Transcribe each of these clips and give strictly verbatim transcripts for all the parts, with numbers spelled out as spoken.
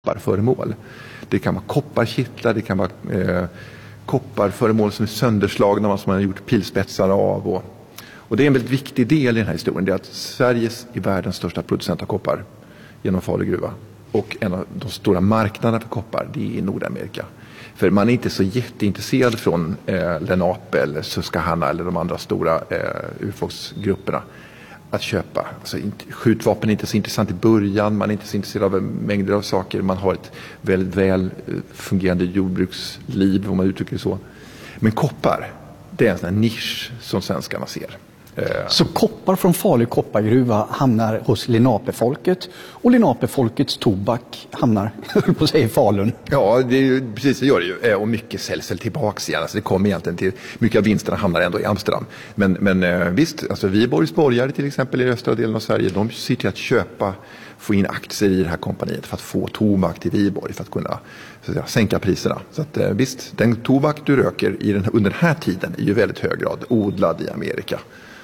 kopparföremål. Det kan vara kopparkittlar, det kan vara eh, kopparföremål som är sönderslagna, som man har gjort pilspetsar av. Och, och det är en väldigt viktig del i den här historien. Det är att Sveriges är världens största producent av koppar genom Falu gruva. Och en av de stora marknaderna för koppar, det är i Nordamerika. För man är inte så jätteintresserad från eh, Lenape eller Susquehanna eller de andra stora eh, urfolksgrupperna att köpa. Alltså, skjutvapen är inte så intressant i början, man är inte så intresserad av mängder av saker. Man har ett väldigt väl fungerande jordbruksliv, om man uttrycker det så. Men koppar, det är en sån här nisch som svenskarna ser. Så koppar från Falu koppargruva hamnar hos Lenape-folket och Lenape-folkets tobak hamnar på sig i Falun. Ja, det är ju, precis det gör det ju. Och mycket säljs tillbaks igen. Alltså det kommer egentligen till, mycket av vinsterna hamnar ändå i Amsterdam. Men, men visst, alltså Viborgs borgare till exempel i östra delen av Sverige, de ser till att köpa, få in aktier i det här kompaniet för att få tobak till Viborg för att kunna så att säga, sänka priserna. Så att visst, den tobak du röker i den, under den här tiden är ju väldigt hög grad odlad i Amerika.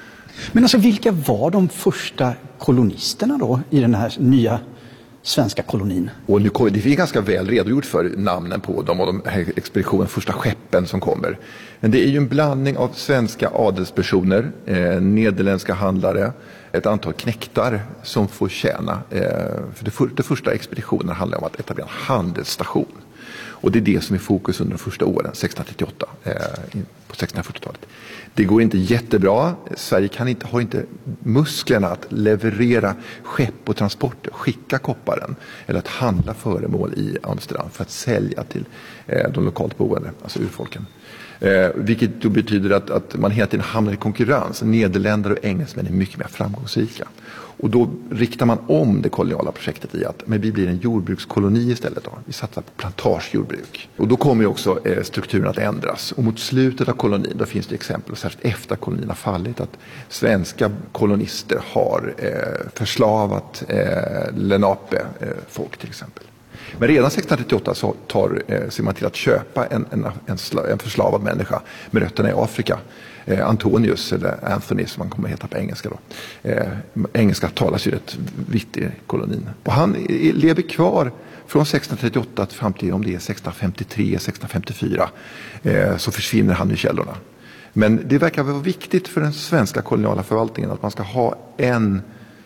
Men alltså vilka var de första kolonisterna då i den här nya svenska kolonin? Och nu, det finns ganska väl redogjort för namnen på dem och de här expeditionen, första skeppen som kommer. Men det är ju en blandning av svenska adelspersoner, eh, nederländska handlare, ett antal knektar som får tjäna. Eh, för det, för, det första expeditionen handlar om att etablera en handelsstation. Och det är det som är fokus under de första åren, sextonhundratrettioåtta, eh, på sextonhundrafyrtiotalet. Det går inte jättebra. Sverige kan inte, har inte musklerna att leverera skepp och transporter, skicka kopparen eller att handla föremål i Amsterdam för att sälja till eh, de lokalt boende, alltså urfolken. Eh, vilket då betyder att, att man hela tiden hamnar i konkurrens. Nederländare och engelsmän är mycket mer framgångsrika. Och då riktar man om det koloniala projektet i att men vi blir en jordbrukskoloni istället. Då. Vi satsar på plantagejordbruk. Och då kommer ju också eh, strukturen att ändras. Och mot slutet av kolonin, då finns det exempel, och särskilt efter kolonin har fallit, att svenska kolonister har eh, förslavat eh, Lenape-folk till exempel. Men redan sextonhundratrettioåtta så tar, eh, ser man till att köpa en, en, en, sla, en förslavad människa med rötterna i Afrika. Eh, Antonius, eller Anthony som man kommer att heta på engelska då. Eh, engelska talas ju rätt vitt i kolonin. Och han är, lever kvar från sextonhundratrettioåtta fram till om det är sextonhundrafemtiotre sextonhundrafemtiofyra. Eh, så försvinner han i källorna. Men det verkar vara viktigt för den svenska koloniala förvaltningen att man ska ha en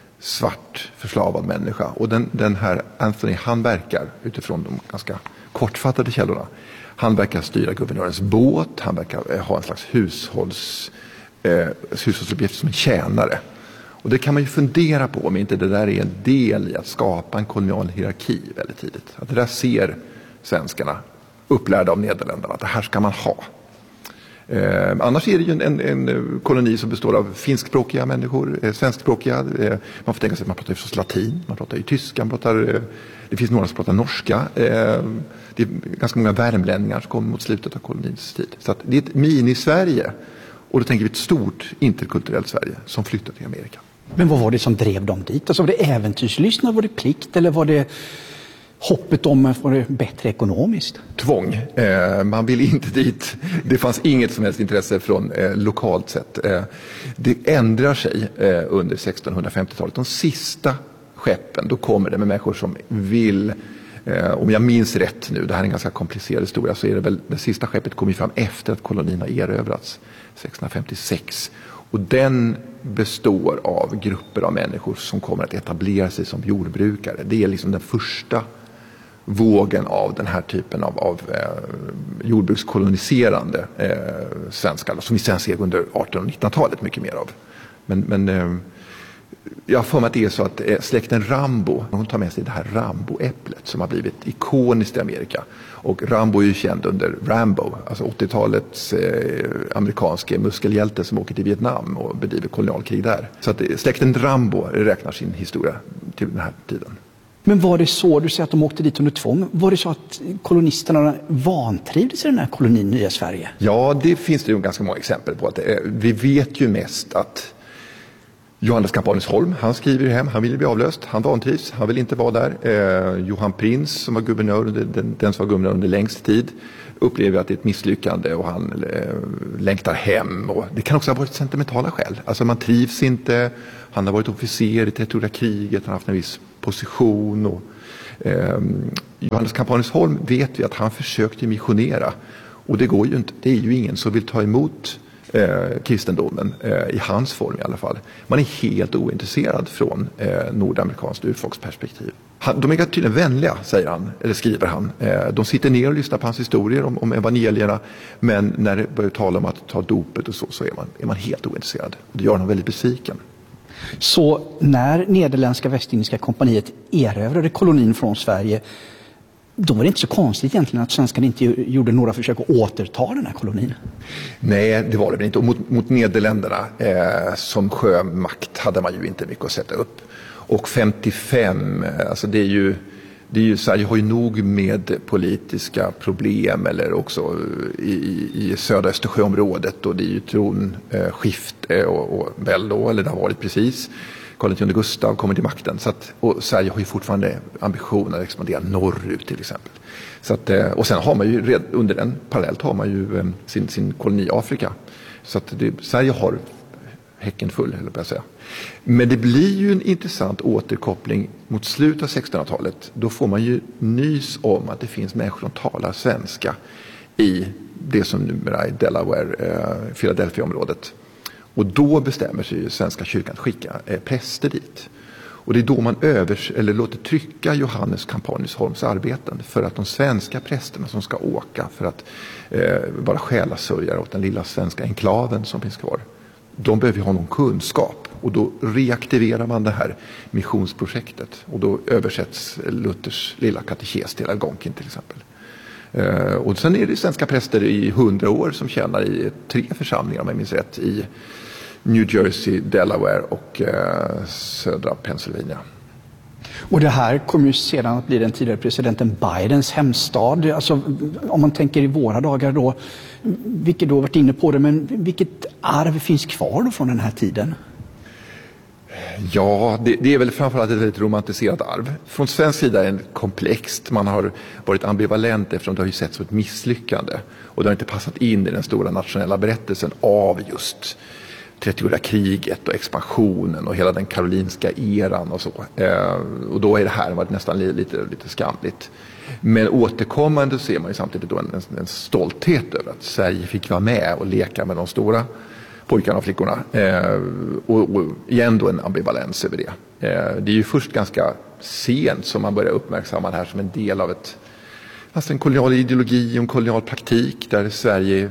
svart förslavad människa. Och den, den här Anthony, han verkar utifrån de ganska kortfattade källorna. Han verkar styra guvernörens båt, han verkar ha en slags hushålls, eh, hushållsuppgift som en tjänare. Och det kan man ju fundera på om inte det där är en del i att skapa en kolonial hierarki väldigt tidigt. Att det där ser svenskarna, upplärda av Nederländerna, att det här ska man ha. Eh, annars är det ju en, en, en koloni som består av finskspråkiga människor, eh, svenskspråkiga. Eh, man får tänka sig att man pratar ju förstås latin, man pratar ju tyska, man pratar, eh, det finns några som pratar norska. Eh, det är ganska många värmlänningar som kommer mot slutet av kolonins tid. Så att det är ett mini-Sverige. Och då tänker vi ett stort interkulturellt Sverige som flyttar till Amerika. Men vad var det som drev dem dit? Alltså var det äventyrslystnad, var det plikt eller var det hoppet om att få det bättre ekonomiskt? Tvång. Eh, man vill inte dit. Det fanns inget som helst intresse från eh, lokalt sätt. Eh, det ändrar sig eh, under sextonhundrafemtiotalet. De sista skeppen, då kommer det med människor som vill, eh, om jag minns rätt nu, det här är en ganska komplicerad historia, så är det väl, det sista skeppet kommer fram efter att kolonin har erövrats, sextonhundrafemtiosex. Och den består av grupper av människor som kommer att etablera sig som jordbrukare. Det är liksom den första vågen av den här typen av, av eh, jordbrukskoloniserande eh, svenskar som vi sen ser under artonhundra- och nittonhundratalet mycket mer av. Men, men eh, jag har för mig att det är så att eh, släkten Rambo, hon tar med sig det här Rambo-äpplet som har blivit ikoniskt i Amerika. Och Rambo är ju känd under Rambo, alltså åttiotalets eh, amerikanske muskelhjälte som åker till Vietnam och bedriver kolonialkrig där. Så att eh, släkten Rambo räknar sin historia till den här tiden. Men var det så, du säger att de åkte dit under tvång, var det så att kolonisterna vantrivdes i den här kolonin Nya Sverige? Ja, det finns det ju ganska många exempel på. Att, eh, vi vet ju mest att Johannes Kampanusholm, han skriver hem, han ville bli avlöst, han vantrivs, han vill inte vara där. Eh, Johan Prins som var guvernör, den, den som var guvernör under längst tid, upplever att det är ett misslyckande och han eh, längtar hem. Och det kan också ha varit sentimentala skäl. Alltså man trivs inte, han har varit officer i territoriella kriget, han har haft en viss position och Eh, Johannes Campanisholm vet vi att han försökte missionera. Och det går ju inte. Det är ju ingen som vill ta emot eh, kristendomen, eh, i hans form i alla fall. Man är helt ointresserad från eh, nordamerikanskt urfolksperspektiv. Han, de är tydligen vänliga, säger han, eller skriver han. Eh, de sitter ner och lyssnar på hans historier om, om evangelierna, men när det börjar tala om att ta dopet och så, så är man, är man helt ointresserad. Det gör honom väldigt besviken. Så när Nederländska Västindiska kompaniet erövrade kolonin från Sverige, då var det inte så konstigt egentligen att svenskarna inte gjorde några försök att återta den här kolonin? Nej, det var det inte. Och mot, mot Nederländerna eh, som sjömakt hade man ju inte mycket att sätta upp. Och femtiofem, alltså det är ju, det är ju Sverige har ju nog med politiska problem, eller också i, i södra Östersjöområdet, och det är ju tronskifte och, och väl då, eller det har varit precis. Karl nionde Gustav kommer till makten, så att, och Sverige har ju fortfarande ambitioner att expandera norrut till exempel. Så att, och sen har man ju red, under den parallellt har man ju sin, sin koloni i Afrika. Så att det, Sverige har häcken full, eller jag säga. Men det blir ju en intressant återkoppling mot slutet av sextonhundratalet. Då får man ju nys om att det finns människor som talar svenska i det som numera är Delaware, eh, Philadelphia-området. Och då bestämmer sig ju Svenska kyrkan att skicka eh, präster dit. Och det är då man övers, eller låter trycka Johannes Campanisholms arbeten, för att de svenska prästerna som ska åka för att eh, vara själasörjare åt den lilla svenska enklaven som finns kvar, de behöver ju ha någon kunskap, och då reaktiverar man det här missionsprojektet, och då översätts Luthers lilla katekes till Algonkin till exempel. Uh, och sen är det svenska präster i hundra år som tjänar i tre församlingar, om jag minns rätt, i New Jersey, Delaware och uh, södra Pennsylvania. Och det här kommer ju sedan att bli den tidigare presidenten Bidens hemstad. Alltså, om man tänker i våra dagar då, vilket då har varit inne på det, men vilket arv finns kvar då från den här tiden? Ja, det, det är väl framförallt ett väldigt romantiserat arv. Från svensk sida är det komplext. Man har varit ambivalent eftersom det har ju sett som ett misslyckande. Och det har inte passat in i den stora nationella berättelsen av just trettioåriga kriget och expansionen och hela den karolinska eran och så. Eh, och då är det här varit nästan lite, lite skamligt. Men återkommande ser man ju samtidigt då en, en stolthet över att Sverige fick vara med och leka med de stora pojkarna och flickorna. Eh, och, och igen då en ambivalens över det. Eh, det är ju först ganska sent som man börjar uppmärksamma det här som en del av ett, alltså en kolonial ideologi och en kolonial praktik där Sverige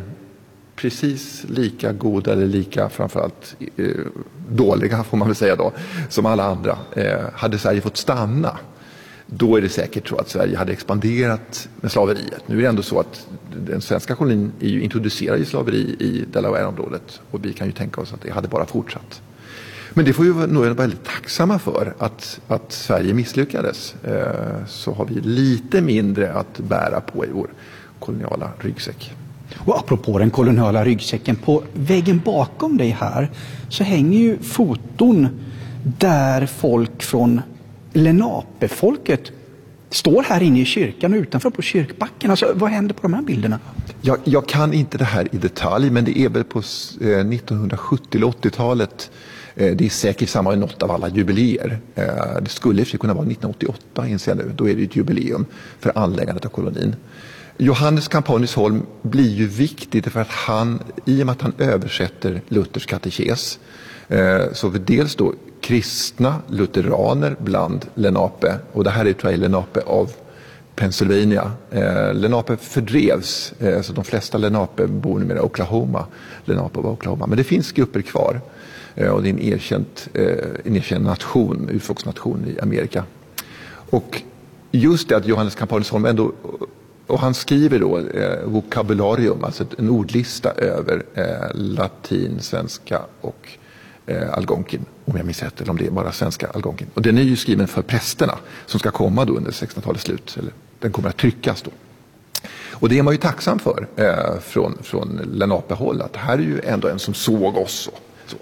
precis lika goda eller lika framförallt eh, dåliga får man väl säga då, som alla andra. Eh, hade Sverige fått stanna, då är det säkert så att Sverige hade expanderat med slaveriet. Nu är det ändå så att den svenska kolonin är ju introducerad i slaveri i Delaware-området, och vi kan ju tänka oss att det hade bara fortsatt. Men det får ju nog vara väldigt tacksamma för att, att Sverige misslyckades. Eh, så har vi lite mindre att bära på i vår koloniala ryggsäck. Och apropå den koloniala ryggsäcken, på väggen bakom dig här så hänger ju foton där folk från Lenape-folket står här inne i kyrkan och utanför på kyrkbacken. Alltså, vad händer på de här bilderna? Jag, jag kan inte det här i detalj, men det är väl på eh, nittonhundrasjuttio- eller åttiotalet. Eh, det är säkert samma i något av alla jubileer. Eh, det skulle för kunna vara nittonhundraåttioåtta, inser jag nu. Då är det ett jubileum för anläggandet av kolonin. Johannes Campanisholm blir ju viktigt för att han, i och med att han översätter Luthers katekes, eh, så för dels då kristna lutheraner bland Lenape, och det här är tror jag Lenape av Pennsylvania. Eh, Lenape fördrevs, eh, så de flesta Lenape bor numera i Oklahoma. Lenape var Oklahoma, men det finns grupper kvar, eh, och det är en erkänd, eh, en erkänd nation, urfolksnation i Amerika. Och just det att Johannes Campanisholm ändå, och han skriver då eh, vokabularium, alltså en ordlista över eh, latin, svenska och eh, algonkin, om jag minns rätt, eller om det är bara svenska algonkin. Och den är ju skriven för prästerna som ska komma då under sextonhundratalets slut, eller den kommer att tryckas då. Och det är man ju tacksam för eh, från, från Lenape-håll, att här är ju ändå en som såg oss. Och, så.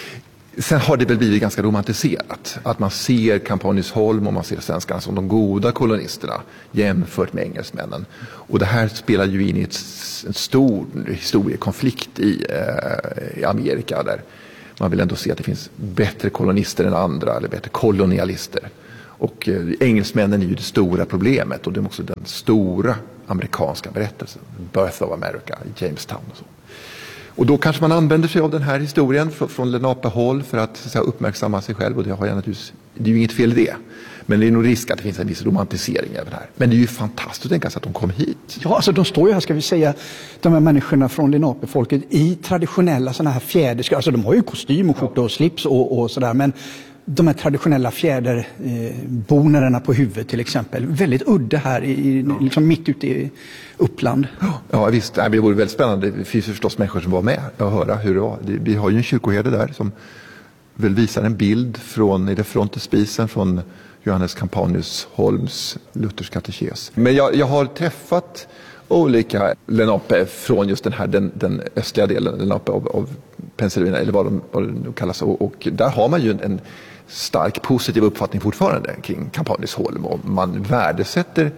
Sen har det väl blivit ganska romantiserat. Att man ser Campanisholm och man ser svenskarna som de goda kolonisterna jämfört med engelsmännen. Och det här spelar ju in i ett, en stor historiekonflikt i, eh, i Amerika, där man vill ändå se att det finns bättre kolonister än andra, eller bättre kolonialister. Och eh, engelsmännen är ju det stora problemet och det är också den stora amerikanska berättelsen. Birth of America i Jamestown och så. Och då kanske man använder sig av den här historien från Lenape-håll för att, så att säga, uppmärksamma sig själv. Och det, har jag naturligtvis, det är ju inget fel i det. Men det är nog risk att det finns en viss romantisering även här. Men det är ju fantastiskt att tänka sig att de kom hit. Ja, alltså de står ju här, ska vi säga, de här människorna från Lenape-folket i traditionella sådana här fjäderskor. Alltså de har ju kostym och skjorta och slips och, och sådär. Men de här traditionella fjäderbonerna eh, på huvudet till exempel. Väldigt udda här, i, liksom mitt ute i Uppland. Ja visst, det vore väldigt spännande. Det finns förstås människor som var med och höra hur det var. Vi har ju en kyrkoherde där som väl visar en bild från, i det frontespisen från Johannes Campanius Holms Luthers katekes. Men jag, jag har träffat olika Lenape från just den här den, den östliga delen Lenape av, av Pennsylvania eller vad de, vad de kallas, och, och där har man ju en, en stark positiv uppfattning fortfarande kring Campanius Holm och man värdesätter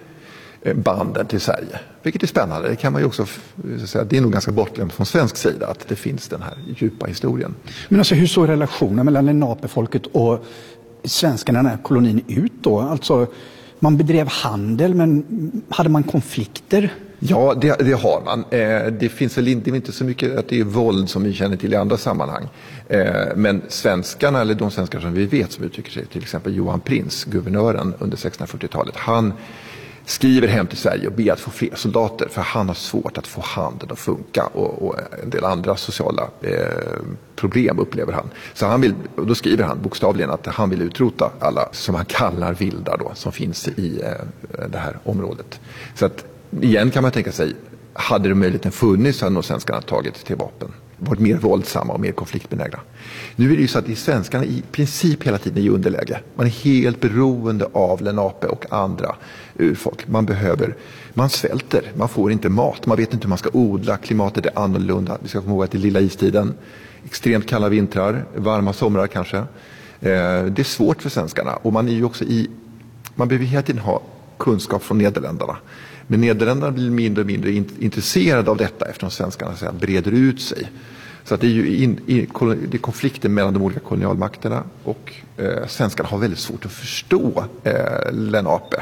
banden till Sverige, vilket är spännande. Det kan man ju också säga, det är nog ganska bortglömt från svensk sida att det finns den här djupa historien. Men alltså hur såg relationen mellan Lenape-folket och svenskarna, den här kolonin, ut då? Alltså man bedrev handel, men hade man konflikter? Ja, det, det har man. Eh, det finns väl inte, inte så mycket att det är våld som vi känner till i andra sammanhang. Eh, men svenskarna, eller de svenskar som vi vet som uttrycker sig, till exempel Johan Prins, guvernören under sextonhundrafyrtiotalet, han skriver hem till Sverige och ber att få fler soldater för han har svårt att få handeln att funka och, och en del andra sociala eh, problem upplever han. Så han vill, och då skriver han bokstavligen att han vill utrota alla som han kallar vilda då, som finns i eh, det här området. Så att igen kan man tänka sig, hade det möjligheten funnits så hade nog svenskarna tagit till vapen. Varit mer våldsamma och mer konfliktbenägna. Nu är det ju så att de svenskarna i princip hela tiden är i underläge. Man är helt beroende av Lenape och andra urfolk. Man behöver, man svälter, man får inte mat, man vet inte hur man ska odla, klimatet är annorlunda. Vi ska komma ihåg att det är lilla istiden, extremt kalla vintrar, varma somrar kanske. Eh, det är svårt för svenskarna och man är ju också i, man behöver hela tiden ha kunskap från Nederländerna. Men Nederländerna blir mindre och mindre intresserade av detta eftersom svenskarna så här breder ut sig. Så att det är ju in, in, det är konflikten mellan de olika kolonialmakterna och eh, svenskarna har väldigt svårt att förstå eh, Lenape.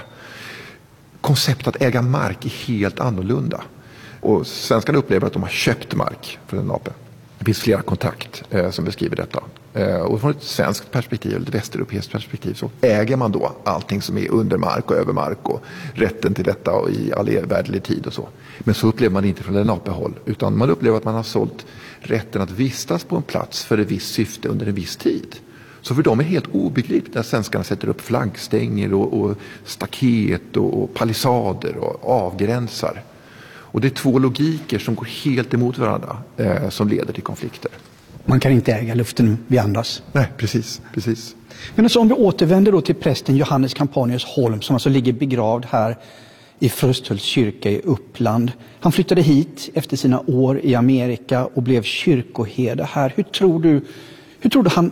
Konceptet att äga mark är helt annorlunda. Och svenskarna upplever att de har köpt mark för Lenape. Det finns flera kontrakt eh, som beskriver detta. Eh, och från ett svenskt perspektiv eller ett västeuropeiskt perspektiv så äger man då allting som är under mark och över mark och rätten till detta och i all evärdlig tid och så. Men så upplever man det inte från Lenape-håll utan man upplever att man har sålt rätten att vistas på en plats för ett visst syfte under en viss tid. Så för dem är det helt obegripligt när svenskarna sätter upp flaggstänger och, och staket och, och palissader och avgränsar. Och det är två logiker som går helt emot varandra eh, som leder till konflikter. Man kan inte äga luften vi andas. Nej, precis, precis. Men alltså om vi återvänder då till prästen Johannes Campanius Holm som alltså ligger begravd här i Frösthults kyrka i Uppland. Han flyttade hit efter sina år i Amerika och blev kyrkoherde här. Hur tror du, hur tror du han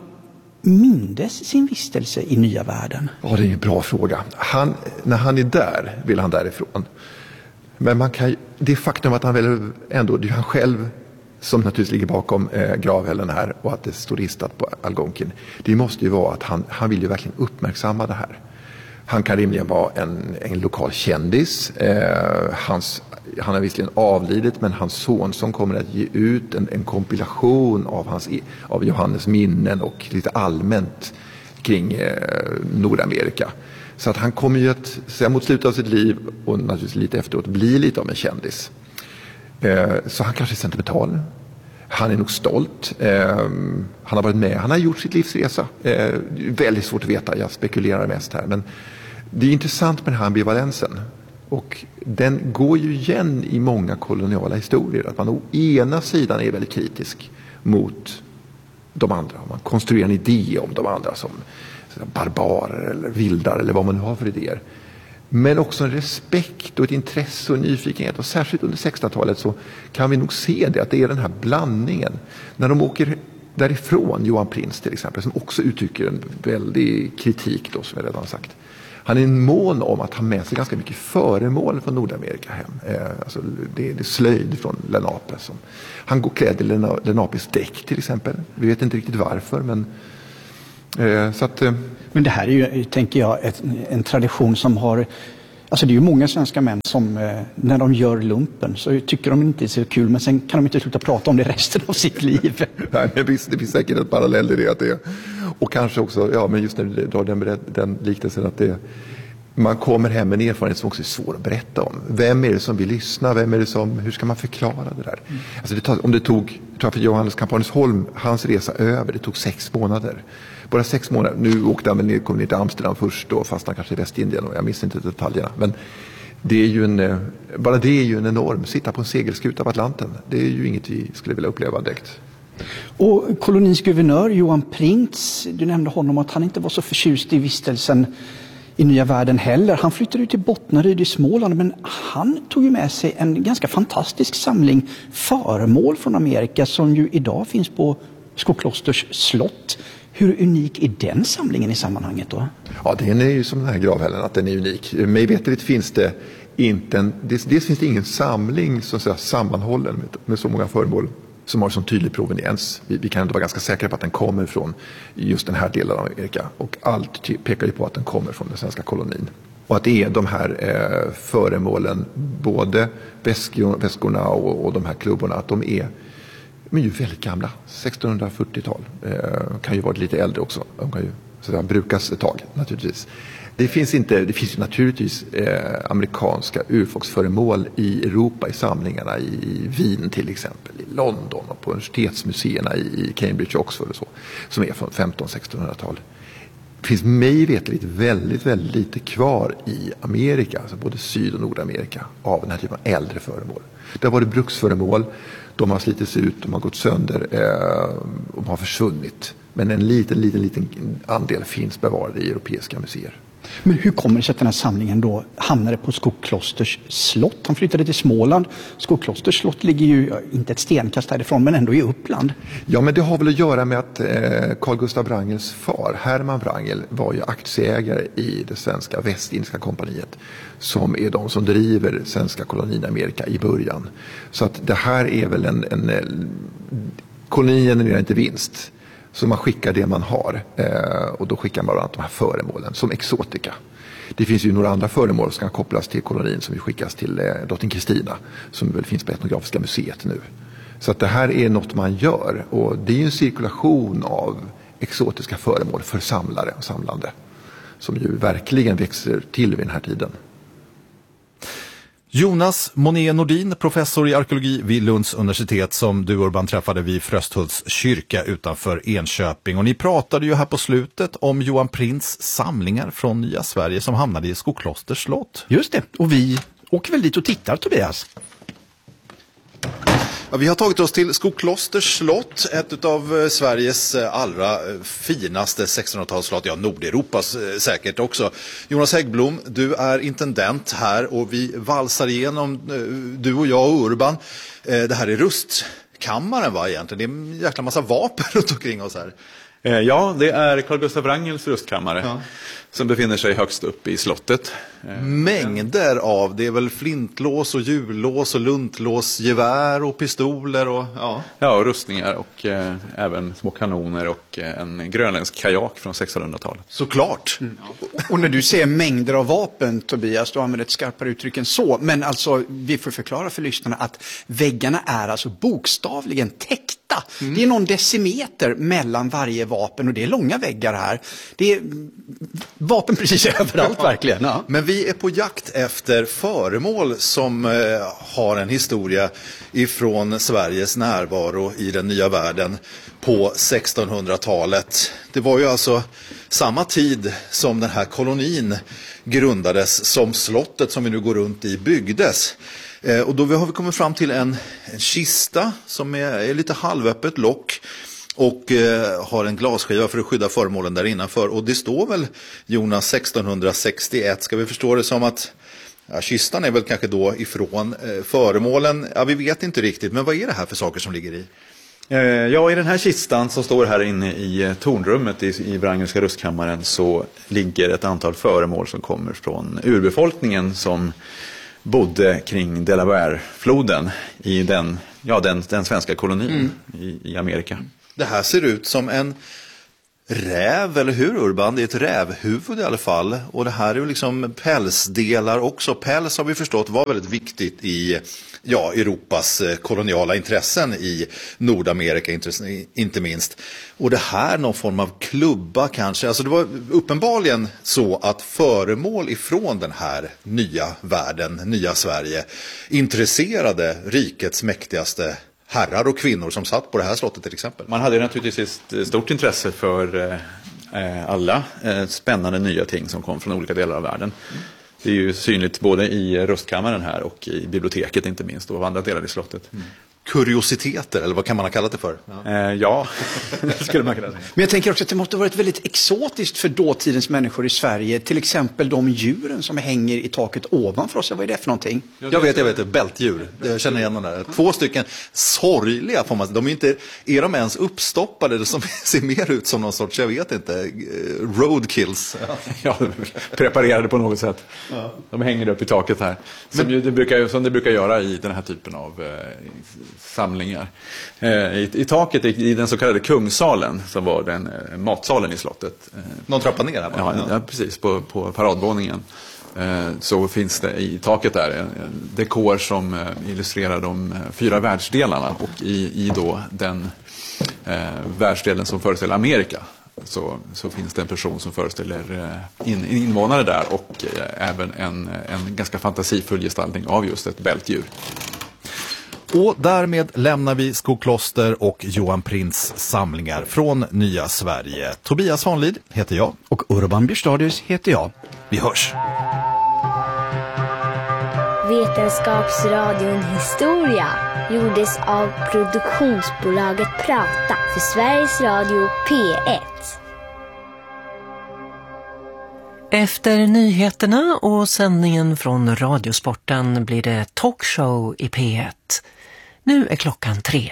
mindes sin vistelse i nya världen? Ja, det är en bra fråga. Han, när han är där vill han därifrån. Men man kan, det faktum att han väl ändå, det är han själv som naturligtvis ligger bakom eh, gravhällen här och att det står ristat på Algonkin. Det måste ju vara att han, han vill ju verkligen uppmärksamma det här. Han kan rimligen vara en, en lokal kändis. Eh, hans, han har visserligen avlidit men hans son som kommer att ge ut en, en kompilation av, hans, av Johannes minnen och lite allmänt kring eh, Nordamerika. Så att han kommer ju att, sen mot slutet av sitt liv och naturligtvis lite efteråt, bli lite av en kändis. Eh, så han kanske är sentimental. Han är nog stolt. Eh, han har varit med. Han har gjort sitt livsresa. Eh, väldigt svårt att veta. Jag spekulerar mest här. Men det är intressant med den här ambivalensen. Och den går ju igen i många koloniala historier. Att man å ena sidan är väldigt kritisk mot de andra. Man konstruerar en idé om de andra som barbarer eller vildar eller vad man nu har för idéer. Men också en respekt och ett intresse och nyfikenhet. Och särskilt under sextonhundratalet så kan vi nog se det, att det är den här blandningen. När de åker därifrån, Johan Prins till exempel, som också uttrycker en väldig kritik då, som jag redan har sagt. Han är en mån om att ha med sig ganska mycket föremål från Nordamerika hem. Eh, alltså det, det är slöjd från Lenape. Som, han går klädd i Lena, Lenapes dräkt till exempel. Vi vet inte riktigt varför, men Eh, så att, eh, Men det här är ju, tänker jag, ett, en tradition som har... Alltså det är ju många svenska män som eh, när de gör lumpen så tycker de inte det är så kul, men sen kan de inte sluta prata om det resten av sitt liv. Nej, det, finns, det finns säkert ett parallell i det, att det. Och kanske också, ja, men just när du drar den, den liknelsen, att det, man kommer hem med en erfarenhet som också är svår att berätta om. Vem är det som vill lyssna? Vem är det som, hur ska man förklara det där? Mm. Alltså det tar, om det tog, jag tror för Johannes Kampanesholm, hans resa över, det tog sex månader. Bara sex månader. Nu åkte han ner, kom ner till Amsterdam först och fastnade kanske i Västindien, och jag minns inte detaljerna. Men det är ju en, bara det är ju en enorm, sitta på en segelskuta av Atlanten. Det är ju inget vi skulle vilja uppleva direkt. Och kolonins guvernör Johan Printz, du nämnde honom att han inte var så förtjust i vistelsen i nya världen heller. Han flyttade ut till Bottnaryd i Småland, men han tog ju med sig en ganska fantastisk samling föremål från Amerika som ju idag finns på Skoklosters slott. Hur unik är den samlingen i sammanhanget då? Ja, den är ju som den här gravhällen, att den är unik. Mig veterligt finns det inte en, dels, dels finns det ingen samling som säga, sammanhållen med, med så många föremål som har sån tydlig proveniens. Vi, vi kan inte vara ganska säkra på att den kommer från just den här delen av Amerika. Och allt pekar ju på att den kommer från den svenska kolonin. Och att det är de här eh, föremålen, både väskor, väskorna och, och de här klubborna, att de är, de är ju väldigt gamla. sextonhundrafyrtiotal. Eh, kan ju vara lite äldre också. De kan ju så att säga, brukas ett tag naturligtvis. Det finns, inte, det finns ju naturligtvis eh, amerikanska urfolksföremål i Europa i samlingarna, i Wien till exempel, i London och på universitetsmuseerna i Cambridge och Oxford och så, som är från femtonhundra-sextonhundratal. Det finns mig veterligt väldigt, väldigt lite kvar i Amerika, alltså både Syd- och Nordamerika, av den här typen av äldre föremål. Det har varit bruksföremål, de har slitits ut, de har gått sönder, eh, de har försvunnit. Men en liten, liten, liten andel finns bevarade i europeiska museer. Men hur kommer det sig att den här samlingen då hamnade på Skoklosters slott? Han flyttade till Småland. Skoklosters slott ligger ju inte ett stenkast härifrån, men ändå i Uppland. Ja, men det har väl att göra med att eh, Carl Gustav Wrangels far, Herman Wrangel, var ju aktieägare i det svenska Västindiska kompaniet, som är de som driver svenska kolonin i Amerika i början. Så att det här är väl en, en, en kolonin genererar inte vinst. Så man skickar det man har, eh, och då skickar man bland annat de här föremålen som exotika. Det finns ju några andra föremål som kan kopplas till kolonin som vi skickas till eh, drottning Kristina, som väl finns på Etnografiska museet nu. Så att det här är något man gör, och det är ju en cirkulation av exotiska föremål för samlare och samlande som ju verkligen växer till vid den här tiden. Jonas Monet Nordin, professor i arkeologi vid Lunds universitet, som du, Urban, träffade vid Frösthults kyrka utanför Enköping. Och ni pratade ju här på slutet om Johan Printz samlingar från Nya Sverige som hamnade i Skoklosters slott. Just det, och vi åker väl dit och tittar, Tobias. Ja, vi har tagit oss till Skoklosters slott, ett av Sveriges allra finaste sextonhundratalsslott, ja, Nordeuropas säkert också. Jonas Häggblom, du är intendent här och vi valsar igenom, du och jag och Urban. Det här är rustkammaren, va, egentligen? Det är en jäkla massa vapen runt omkring oss här. Ja, det är Carl Gustav Wrangels rustkammare, ja, som befinner sig högst upp i slottet. Mängder av, det är väl flintlås och hjullås och luntlås, gevär och pistoler och ja, ja, och rustningar och eh, även små kanoner och eh, en grönländsk kajak från sextonhundratalet. Såklart. Mm. Och när du säger mängder av vapen, Tobias, du använder ett skarpare uttryck än så. Men alltså, vi får förklara för lyssnarna att väggarna är alltså bokstavligen täckta. Mm. Det är någon decimeter mellan varje vapen och det är långa väggar här. Det är vapen precis överallt, verkligen. Ja. Men vi är på jakt efter föremål som eh, har en historia ifrån Sveriges närvaro i den nya världen på sextonhundratalet. Det var ju alltså samma tid som den här kolonin grundades, som slottet som vi nu går runt i byggdes. Eh, och då har vi kommit fram till en, en kista som är, är lite halvöppet lock och eh, har en glasskiva för att skydda föremålen där innanför. Och det står väl, Jonas, sextonhundrasextioett. Ska vi förstå det som att ja, kistan är väl kanske då ifrån eh, föremålen? Ja, vi vet inte riktigt, men vad är det här för saker som ligger i? Eh, ja, i den här kistan som står här inne i eh, tornrummet i, i Wrangelska rustkammaren så ligger ett antal föremål som kommer från urbefolkningen som bodde kring Delaware-floden i den, ja, den, den svenska kolonin mm. i, i Amerika. Det här ser ut som en räv, eller hur Urban? Det är ett rävhuvud i alla fall. Och det här är ju liksom pälsdelar också. Päls har vi förstått var väldigt viktigt i ja, Europas koloniala intressen i Nordamerika inte minst. Och det här någon form av klubba kanske. Alltså det var uppenbarligen så att föremål ifrån den här nya världen, nya Sverige, intresserade rikets mäktigaste herrar och kvinnor som satt på det här slottet till exempel. Man hade naturligtvis ett stort intresse för eh, alla eh, spännande nya ting som kom från olika delar av världen. Mm. Det är ju synligt både i röstkammaren här och i biblioteket inte minst och andra delar i slottet. Mm. Kuriositeter, eller vad kan man ha kallat det för? Ja, eh, ja. Det skulle man kunna säga. Men jag tänker också att det måste ha varit väldigt exotiskt för dåtidens människor i Sverige. Till exempel de djuren som hänger i taket ovanför oss. Vad är det för någonting? Jag vet, jag vet, bältdjur. Jag känner igen den där. Två stycken sorgliga får man. De är inte, är de ens uppstoppade? Som ser mer ut som någon sorts, jag vet inte, roadkills. Ja, preparerade på något sätt. Ja. De hänger upp i taket här. Som, Men, det brukar, som det brukar göra i den här typen av eh, samlingar. Eh, i, I taket i, i den så kallade kungssalen som var den eh, matsalen i slottet. Eh, Någon trappa ner här? Ja, ja, precis. På, på paradvåningen eh, så finns det i taket där en, en dekor som eh, illustrerar de eh, fyra världsdelarna och i, i då den eh, världsdelen som föreställer Amerika så, så finns det en person som föreställer eh, in, invånare där och eh, även en, en ganska fantasifull gestaltning av just ett bältdjur. Och därmed lämnar vi Skokloster och Johan Prints samlingar från nya Sverige. Tobias Vanlid heter jag. Och Urban Björstadius heter jag. Vi hörs. Vetenskapsradion Historia gjordes av produktionsbolaget Prata för Sveriges Radio P ett. Efter nyheterna och sändningen från Radiosporten blir det talkshow i P ett. Nu är klockan tre.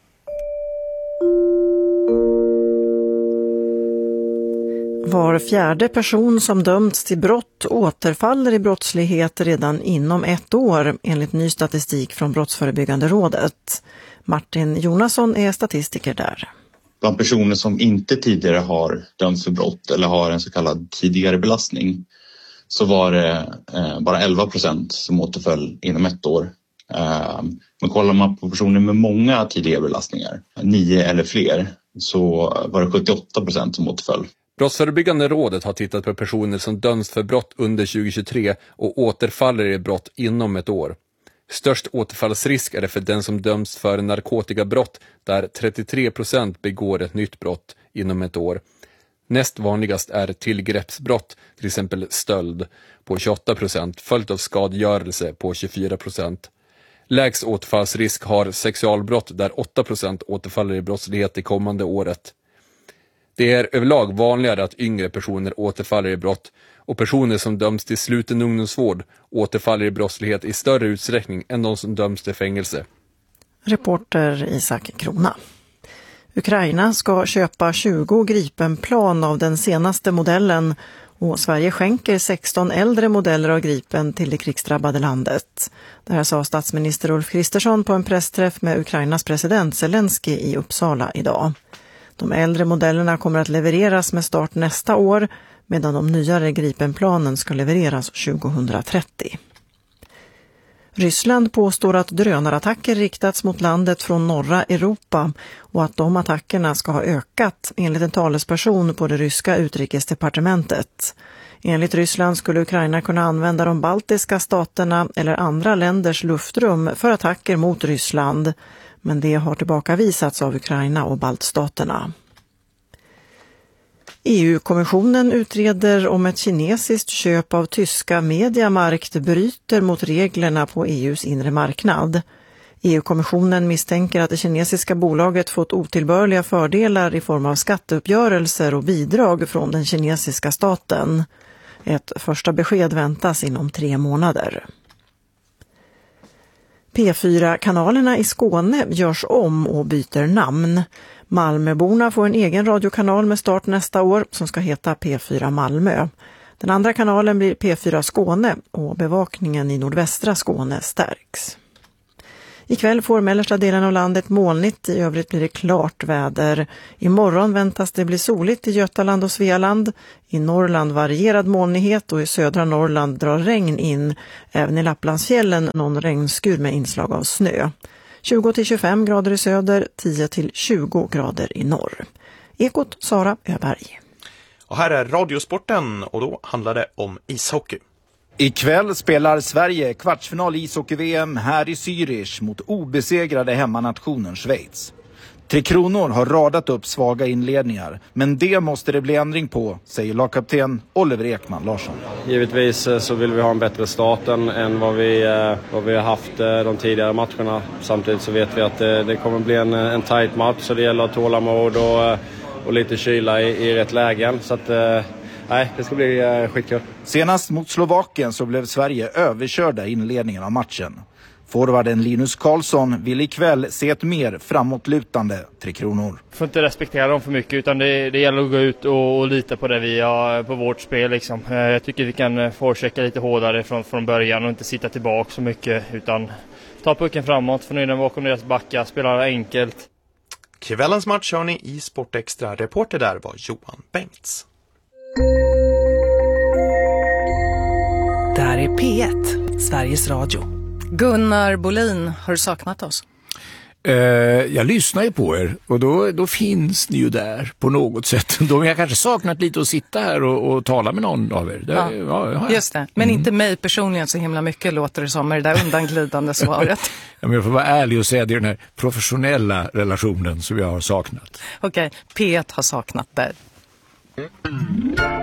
Var fjärde person som dömts till brott återfaller i brottslighet redan inom ett år enligt ny statistik från Brottsförebyggande rådet. Martin Jonasson är statistiker där. Bland personer som inte tidigare har dömts för brott eller har en så kallad tidigare belastning så var det eh, bara elva procent som återföll inom ett år. Eh, men kollar man på personer med många tidigare belastningar, nio eller fler, så var det sjuttioåtta procent som återföll. Brottsförebyggande rådet har tittat på personer som döms för brott under tjugohundratjugotre och återfaller i brott inom ett år. Störst återfallsrisk är det för den som döms för narkotikabrott där trettiotre procent begår ett nytt brott inom ett år. Näst vanligast är tillgreppsbrott, till exempel stöld, på tjugoåtta procent, följt av skadegörelse på tjugofyra procent. Lägst återfallsrisk har sexualbrott där åtta procent återfaller i brottslighet det kommande året. Det är överlag vanligare att yngre personer återfaller i brott och personer som döms till sluten ungdomsvård återfaller i brottslighet i större utsträckning än de som döms till fängelse. Reporter Isak Krona. Ukraina ska köpa tjugo Gripenplan av den senaste modellen och Sverige skänker sexton äldre modeller av Gripen till det krigsdrabbade landet. Det här sa statsminister Ulf Kristersson på en pressträff med Ukrainas president Zelensky i Uppsala idag. De äldre modellerna kommer att levereras med start nästa år medan de nyare Gripenplanen ska levereras tjugohundratrettio. Ryssland påstår att drönarattacker riktats mot landet från norra Europa och att de attackerna ska ha ökat enligt en talesperson på det ryska utrikesdepartementet. Enligt Ryssland skulle Ukraina kunna använda de baltiska staterna eller andra länders luftrum för attacker mot Ryssland, men det har tillbakavisats av Ukraina och baltstaterna. E U-kommissionen utreder om ett kinesiskt köp av tyska Mediamarkt bryter mot reglerna på E U:s inre marknad. E U-kommissionen misstänker att det kinesiska bolaget fått otillbörliga fördelar i form av skatteuppgörelser och bidrag från den kinesiska staten. Ett första besked väntas inom tre månader. P fyra-kanalerna i Skåne görs om och byter namn. Malmöborna får en egen radiokanal med start nästa år som ska heta P fyra Malmö. Den andra kanalen blir P fyra Skåne och bevakningen i nordvästra Skåne stärks. Ikväll får mellersta delen av landet molnigt, i övrigt blir det klart väder. Imorgon väntas det bli soligt i Götaland och Svealand. I Norrland varierad molnighet och i södra Norrland drar regn in. Även i Lapplandsfjällen någon regnskur med inslag av snö. tjugo till tjugofem grader i söder, tio till tjugo grader i norr. Ekot Sara Öberg. Och här är Radiosporten och då handlar det om ishockey. Ikväll spelar Sverige kvartsfinal ishockey-V M här i Zürich mot obesegrade hemmanationen Schweiz. Tre Kronor har radat upp svaga inledningar, men det måste det bli ändring på, säger lagkapten Oliver Ekman Larsson. Givetvis så vill vi ha en bättre start än, än vad, vi, vad vi har haft de tidigare matcherna. Samtidigt så vet vi att det, det kommer bli en, en tight match, så det gäller att tålamod och, och lite kyla i, i rätt lägen. Så att, nej, det ska bli uh, skitkul. Senast mot Slovakien så blev Sverige överkörda i inledningen av matchen. Forwarden Linus Karlsson vill ikväll se ett mer framåtlutande Tre Kronor. Får inte respektera dem för mycket, utan det, det gäller att gå ut och, och lita på det vi har på vårt spel. Liksom. Jag tycker vi kan forechecka lite hårdare från, från början och inte sitta tillbaka så mycket, utan ta pucken framåt, förnöjda bakom deras backar, spela enkelt. Kvällens match hör ni i Sportextra. Reporter där var Johan Bengts. Det här är P ett, Sveriges Radio. Gunnar Bolin, har du saknat oss? Uh, jag lyssnar ju på er och då, då finns ni ju där på något sätt. Då har jag kanske saknat lite att sitta här och, och tala med någon av er. Det, ja, ja, just det, men mm. inte mig personligen så himla mycket, låter det som med det där undanglidande svaret. Ja, men jag får vara ärlig och säga att det är den här professionella relationen som jag har saknat. Okej, okay, P ett har saknat dig. Mm.